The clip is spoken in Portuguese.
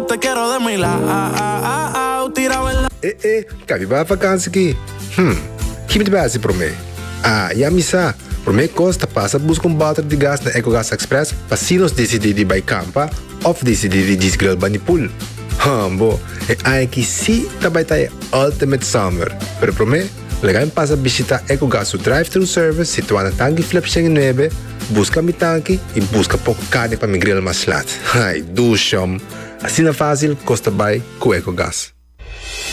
te quiero de mi lado, tirado en la... Cabe ba vakansie aqui? Que me base para mim? Já me sa. Para mim costa passa buscar balde de gás na EcoGas Express para se nos decidir de ir campa ou decidir de desgrill banipul. Bo, aqui sim também tá Ultimate Summer. Pero para mim, legal passa visitar EcoGas o drive-thru service situado na tanque flip 9, busca mi tanque e busca pouco carne para me grill mais lat. Ai, duchom. Assim é fácil, costa bem com EcoGas.